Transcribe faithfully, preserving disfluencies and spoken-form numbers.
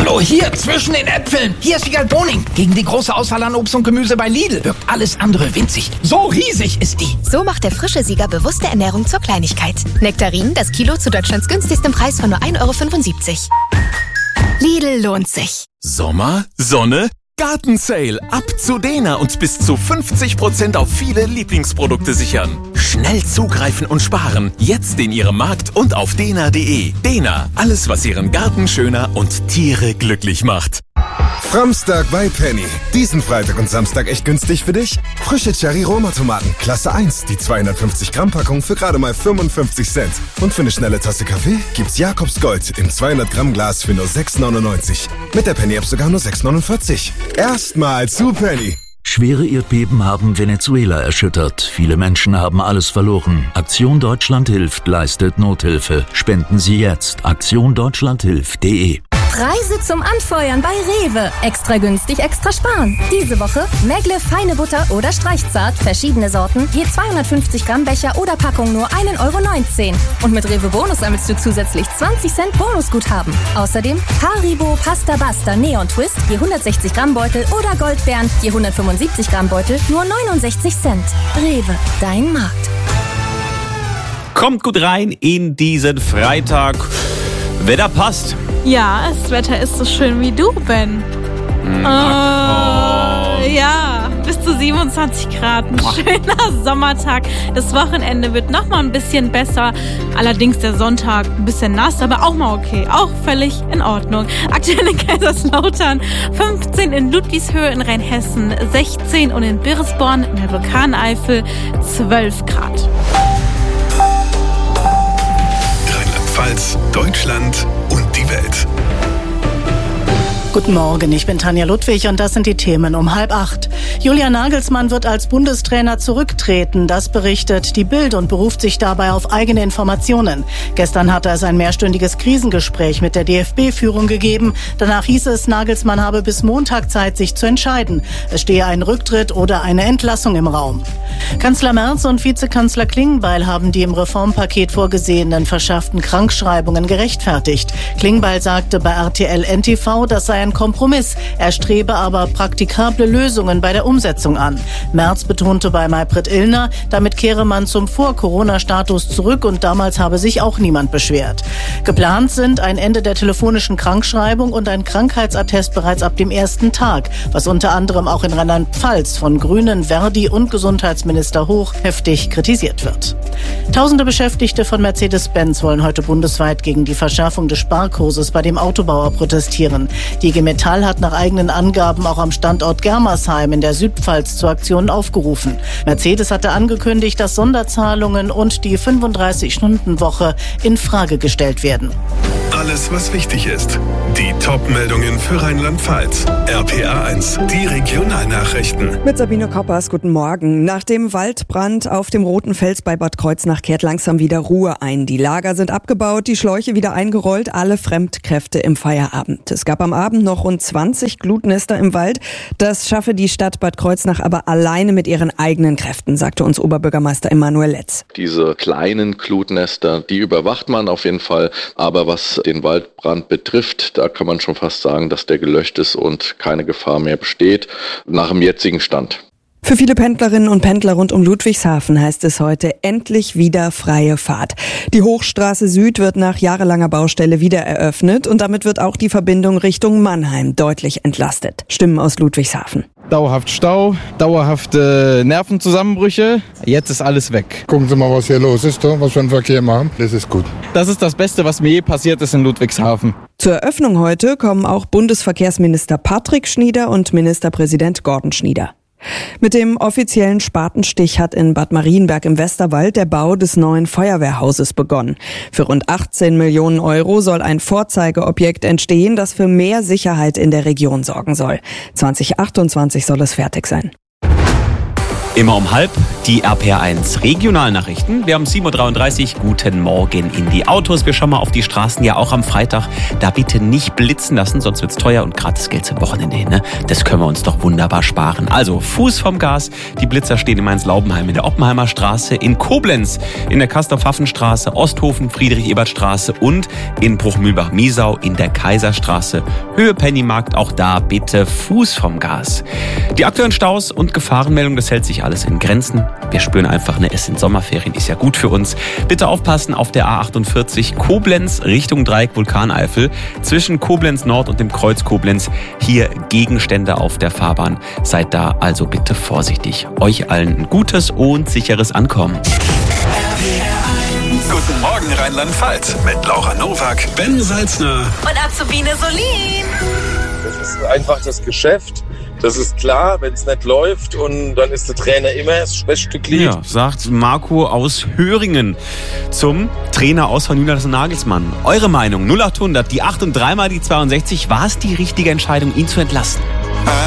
Hallo, hier, zwischen den Äpfeln. Hier ist Wiegald Boning. Gegen die große Auswahl an Obst und Gemüse bei Lidl wirkt alles andere winzig. So riesig ist die. So macht der frische Sieger bewusste Ernährung zur Kleinigkeit. Nektarin, das Kilo zu Deutschlands günstigstem Preis von nur ein Euro fünfundsiebzig. Lidl lohnt sich. Sommer, Sonne, Gartensale. Ab zu Dena und bis zu fünfzig Prozent auf viele Lieblingsprodukte sichern. Schnell zugreifen und sparen. Jetzt in Ihrem Markt und auf dena punkt de. Dena, alles was Ihren Garten schöner und Tiere glücklich macht. Framstag bei Penny. Diesen Freitag und Samstag echt günstig für dich? Frische Cherry-Roma-Tomaten, Klasse eins, die zweihundertfünfzig Gramm Packung für gerade mal fünfundfünfzig Cent. Und für eine schnelle Tasse Kaffee gibt's Jakobs Gold im zweihundert Gramm Glas für nur sechs neunundneunzig. Mit der Penny-App sogar nur sechs neunundvierzig. Erstmal zu Penny. Schwere Erdbeben haben Venezuela erschüttert. Viele Menschen haben alles verloren. Aktion Deutschland hilft, leistet Nothilfe. Spenden Sie jetzt. aktion deutschland hilft punkt de. Preise zum Anfeuern bei Rewe. Extra günstig, extra sparen. Diese Woche Megle feine Butter oder Streichzart, verschiedene Sorten, je zweihundertfünfzig Gramm Becher oder Packung nur ein Euro neunzehn. Und mit Rewe Bonus sammelst du zusätzlich zwanzig Cent Bonusguthaben. Außerdem Haribo Pasta Basta Neon Twist, je hundertsechzig Gramm Beutel oder Goldbeeren, je hundertfünfundsiebzig Gramm Beutel, nur neunundsechzig Cent. Rewe, dein Markt. Kommt gut rein in diesen Freitag. Wetter passt. Ja, das Wetter ist so schön wie du, Ben. Mm, oh, ja, bis zu siebenundzwanzig Grad. Ein schöner Sommertag. Das Wochenende wird noch mal ein bisschen besser. Allerdings der Sonntag ein bisschen nass, aber auch mal okay. Auch völlig in Ordnung. Aktuell in Kaiserslautern fünfzehn, in Ludwigshöhe in Rheinhessen sechzehn und in Birresborn in der Vulkaneifel zwölf Grad. Rheinland-Pfalz, Deutschland und die Welt. Guten Morgen, ich bin Tanja Ludwig und das sind die Themen um halb acht. Julian Nagelsmann wird als Bundestrainer zurücktreten, das berichtet die Bild und beruft sich dabei auf eigene Informationen. Gestern hatte es ein mehrstündiges Krisengespräch mit der D F B-Führung gegeben. Danach hieß es, Nagelsmann habe bis Montag Zeit, sich zu entscheiden. Es stehe ein Rücktritt oder eine Entlassung im Raum. Kanzler Merz und Vizekanzler Klingbeil haben die im Reformpaket vorgesehenen verschärften Krankschreibungen gerechtfertigt. Klingbeil sagte bei R T L N T V, das sei ein Kompromiss. Er strebe aber praktikable Lösungen bei der Umsetzung an. Merz betonte bei Maybrit Illner, damit kehre man zum Vor-Corona-Status zurück und damals habe sich auch niemand beschwert. Geplant sind ein Ende der telefonischen Krankschreibung und ein Krankheitsattest bereits ab dem ersten Tag, was unter anderem auch in Rheinland-Pfalz von Grünen, Verdi und Gesundheitsminister Hoch heftig kritisiert wird. Tausende Beschäftigte von Mercedes-Benz wollen heute bundesweit gegen die Verschärfung des Sparkurses bei dem Autobauer protestieren. Die I G Metall hat nach eigenen Angaben auch am Standort Germersheim in der Südpfalz zu Aktionen aufgerufen. Mercedes hatte angekündigt, dass Sonderzahlungen und die fünfunddreißig-Stunden-Woche in Frage gestellt werden. Alles, was wichtig ist. Die Top-Meldungen für Rheinland-Pfalz. R P A eins, die Regionalnachrichten. Mit Sabine Koppers, guten Morgen. Nach dem Waldbrand auf dem Roten Fels bei Bad Kreuznach kehrt langsam wieder Ruhe ein. Die Lager sind abgebaut, die Schläuche wieder eingerollt, alle Fremdkräfte im Feierabend. Es gab am Abend noch rund zwanzig Glutnester im Wald. Das schaffe die Stadt Bad Kreuznach aber alleine mit ihren eigenen Kräften, sagte uns Oberbürgermeister Emanuel Letz. Diese kleinen Glutnester, die überwacht man auf jeden Fall, aber was den Waldbrand betrifft, da kann man schon fast sagen, dass der gelöscht ist und keine Gefahr mehr besteht, nach dem jetzigen Stand. Für viele Pendlerinnen und Pendler rund um Ludwigshafen heißt es heute endlich wieder freie Fahrt. Die Hochstraße Süd wird nach jahrelanger Baustelle wieder eröffnet und damit wird auch die Verbindung Richtung Mannheim deutlich entlastet. Stimmen aus Ludwigshafen. Dauerhaft Stau, dauerhafte Nervenzusammenbrüche. Jetzt ist alles weg. Gucken Sie mal, was hier los ist, was wir einen Verkehr machen. Das ist gut. Das ist das Beste, was mir je passiert ist in Ludwigshafen. Zur Eröffnung heute kommen auch Bundesverkehrsminister Patrick Schnieder und Ministerpräsident Gordon Schnieder. Mit dem offiziellen Spatenstich hat in Bad Marienberg im Westerwald der Bau des neuen Feuerwehrhauses begonnen. Für rund achtzehn Millionen Euro soll ein Vorzeigeobjekt entstehen, das für mehr Sicherheit in der Region sorgen soll. zwanzig achtundzwanzig soll es fertig sein. Immer um halb die R P R eins Regionalnachrichten. Wir haben sieben Uhr dreiunddreißig. Guten Morgen in die Autos. Wir schauen mal auf die Straßen, ja auch am Freitag. Da bitte nicht blitzen lassen, sonst wird's teuer und gratis Geld zum Wochenende hin. Ne? Das können wir uns doch wunderbar sparen. Also Fuß vom Gas. Die Blitzer stehen in Mainz-Laubenheim in der Oppenheimer Straße, in Koblenz, in der Castor-Pfaffen-Straße, Osthofen, Friedrich-Ebert-Straße und in Bruchmühlbach-Miesau in der Kaiserstraße. Höhe Pennymarkt, auch da bitte Fuß vom Gas. Die aktuellen Staus und Gefahrenmeldungen, das hält sich alles in Grenzen. Wir spüren einfach, ne, es sind Sommerferien, ist ja gut für uns. Bitte aufpassen auf der A achtundvierzig Koblenz Richtung Dreieck Vulkaneifel. Zwischen Koblenz Nord und dem Kreuz Koblenz hier Gegenstände auf der Fahrbahn. Seid da also bitte vorsichtig. Euch allen ein gutes und sicheres Ankommen. Guten Morgen Rheinland-Pfalz mit Laura Nowak, Ben Salzner und Azubine Solin. Das ist einfach das Geschäft. Das ist klar, wenn es nicht läuft und dann ist der Trainer immer das schwächste Glied. Ja, sagt Marco aus Höringen zum Trainer aus von Julian Nagelsmann. Eure Meinung, null achthundert, die acht und dreimal die zweiundsechzig, war es die richtige Entscheidung, ihn zu entlassen?